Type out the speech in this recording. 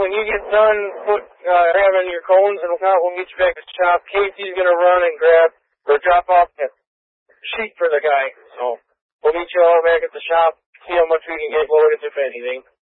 when you get done having your cones and whatnot, we'll meet you back at the shop. Casey's going to run and grab or drop off the sheet for the guy. So we'll meet you all back at the shop, see how much we can get loaded, if anything.